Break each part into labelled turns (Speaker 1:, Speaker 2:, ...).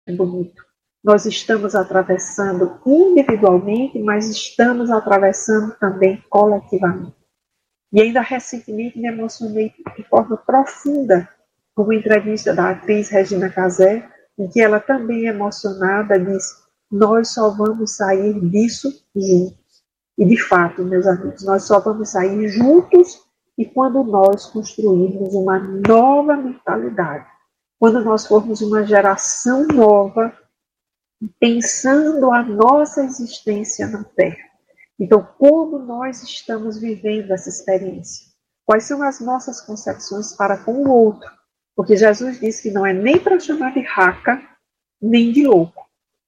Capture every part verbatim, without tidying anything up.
Speaker 1: bonito. Nós estamos atravessando individualmente, mas estamos atravessando também coletivamente. E ainda recentemente me emocionei de forma profunda com uma entrevista da atriz Regina Casé, em que ela também emocionada disse: nós só vamos sair disso juntos. E de fato, meus amigos, nós só vamos sair juntos e quando nós construirmos uma nova mentalidade, quando nós formos uma geração nova, pensando a nossa existência na Terra. Então, como nós estamos vivendo essa experiência? Quais são as nossas concepções para com o outro? Porque Jesus disse que não é nem para chamar de raca, nem de louco.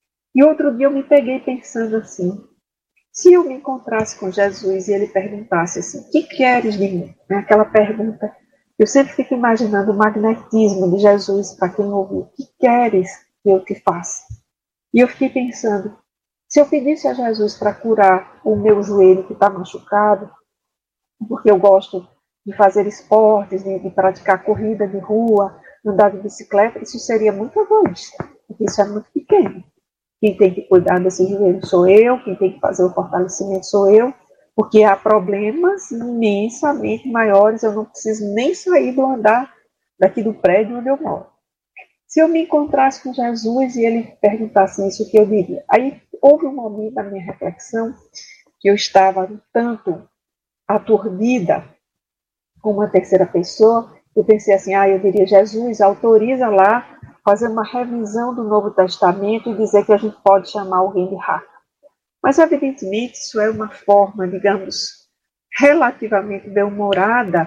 Speaker 1: E outro dia eu me peguei pensando assim, se eu me encontrasse com Jesus e ele perguntasse assim, o que queres de mim? Aquela pergunta, eu sempre fico imaginando o magnetismo de Jesus para quem ouviu. O que queres que eu te faça? E eu fiquei pensando, se eu pedisse a Jesus para curar o meu joelho que está machucado, porque eu gosto de fazer esportes, de, de praticar corrida de rua, andar de bicicleta, isso seria muito egoísta, porque isso é muito pequeno. Quem tem que cuidar desse joelho sou eu, quem tem que fazer o fortalecimento sou eu, porque há problemas imensamente maiores, eu não preciso nem sair do andar daqui do prédio onde eu moro. Se eu me encontrasse com Jesus e ele perguntasse isso, o que eu diria? Aí houve um momento da minha reflexão que eu estava um tanto aturdida com uma terceira pessoa. Eu pensei assim, ah, eu diria, Jesus, autoriza lá fazer uma revisão do Novo Testamento e dizer que a gente pode chamar alguém de raca. Mas, evidentemente, isso é uma forma, digamos, relativamente bem-humorada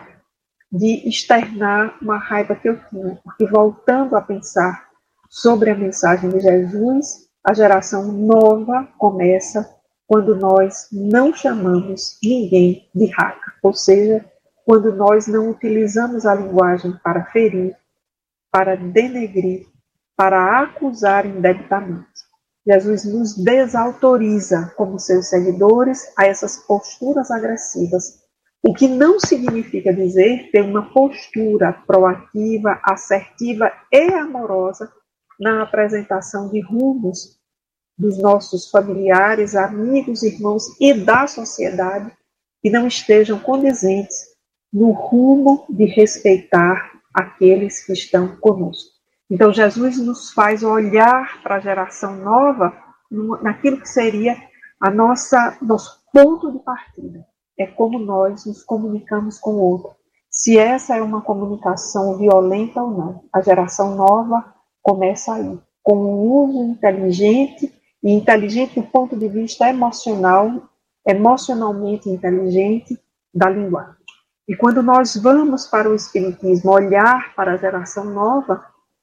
Speaker 1: de externar uma raiva que eu tinha. Porque, voltando a pensar sobre a mensagem de Jesus, a geração nova começa quando nós não chamamos ninguém de raca. Ou seja, quando nós não utilizamos a linguagem para ferir, para denegrir, para acusar indebitamente. Jesus nos desautoriza, como seus seguidores, a essas posturas agressivas, o que não significa dizer ter uma postura proativa, assertiva e amorosa na apresentação de rumos dos nossos familiares, amigos, irmãos e da sociedade que não estejam condizentes no rumo de respeitar aqueles que estão conosco. Então, Jesus nos faz olhar para a geração nova naquilo que seria a nossa nosso ponto de partida. É como nós nos comunicamos com o outro. Se essa é uma comunicação violenta ou não. A geração nova começa aí, com um uso inteligente, e inteligente do ponto de vista emocional, emocionalmente inteligente da linguagem. E quando nós vamos para o Espiritismo olhar para a geração nova,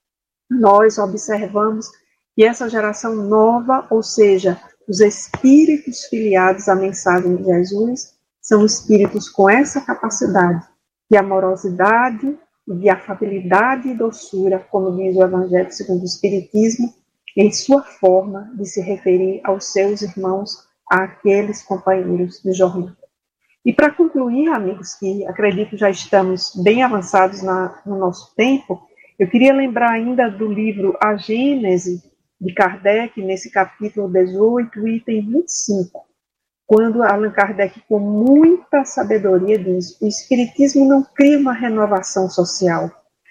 Speaker 1: nós observamos que essa geração nova, ou seja, os espíritos filiados à mensagem de Jesus, são espíritos com essa capacidade de amorosidade, de afabilidade e doçura, como diz o Evangelho segundo o Espiritismo, em sua forma de se referir aos seus irmãos, àqueles companheiros de jornada. E para concluir, amigos, que acredito já estamos bem avançados na, no nosso tempo, eu queria lembrar ainda do livro A Gênese, de Kardec, nesse capítulo dezoito, item vinte e cinco, quando Allan Kardec, com muita sabedoria, diz: o Espiritismo não cria uma renovação social,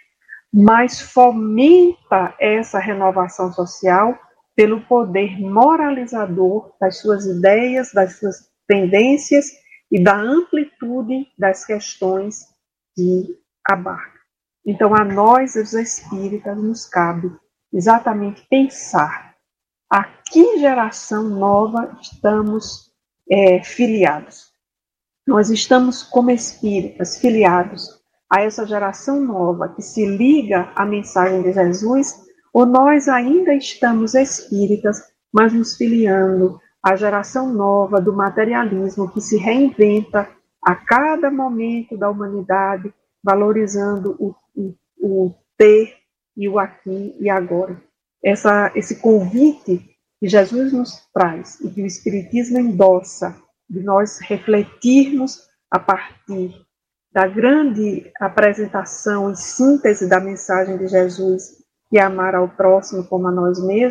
Speaker 1: mas fomenta essa renovação social pelo poder moralizador das suas ideias, das suas tendências e da amplitude das questões que abarca. Então, a nós, os espíritas, nos cabe exatamente pensar a que geração nova estamos é, filiados. Nós estamos, como espíritas, filiados a essa geração nova que se liga à mensagem de Jesus, ou nós ainda estamos espíritas, mas nos filiando à geração nova do materialismo que se reinventa a cada momento da humanidade, valorizando o, o, o ter e o aqui e agora. Essa, esse convite que Jesus nos traz e que o Espiritismo endossa, de nós refletirmos a partir da grande apresentação e síntese da mensagem de Jesus e amar ao próximo como a nós mesmos,